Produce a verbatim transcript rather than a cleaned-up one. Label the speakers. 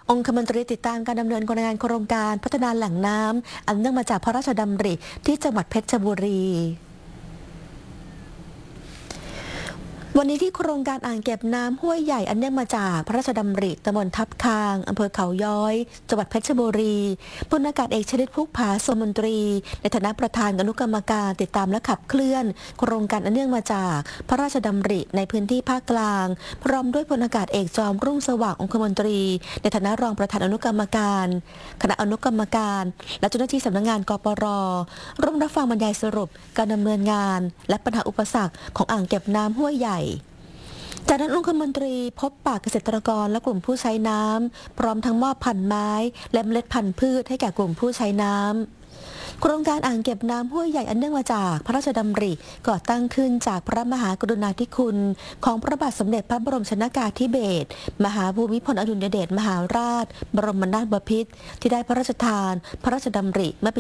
Speaker 1: องคมนตรีติดตามการดำเนินงานโครงการพัฒนาแหล่งน้ำอันเนื่องมาจากพระราชดำริที่จังหวัดเพชรบุรีวันนี้ที่โครงการอ่างเก็บน้ำห้วยใหญ่อันเนื่องมาจากพระราชดำริตำบลทับคางอำเภอเขาย้อยจังหวัดเพชรบุรีพลอากาศเอกชลิตพุกผาสมนตรีในฐานะประธานอนุกรรมการติดตามและขับเคลื่อนโครงการอันเนื่องมาจากพระราชดำริในพื้นที่ภาคกลางพร้อมด้วยพลอากาศเอกจอมรุ่งสว่างองคมนตรีในฐานะรองประธานอนุกรรมการคณะอนุกรรมการและเจ้าหน้าที่สำนักงานกปรร่วมรับฟังบรรยายสรุปการดำเนินงานและปัญหาอุปสรรคของอ่างเก็บน้ำห้วยใหญ่จากนั้นองคมนตรีพบปะเกษตรกรและกลุ่มผู้ใช้น้ำพร้อมทั้งมอบพันธุ์ไม้และเมล็ดพันธุ์พืชให้แก่กลุ่มผู้ใช้น้ำโครงการอ่างเก็บน้ำห้วยใหญ่อันเนื่องมาจากพระราชดำริก่อตั้งขึ้นจากพระมหากรุณาธิคุณของพระบาทสมเด็จพระบรมชนกาธิเบศรมหาภูมิพลอดุลยเดชมหาราชบรมนาถบพิตรที่ได้พระราชทานพระราชดำริเมื่อ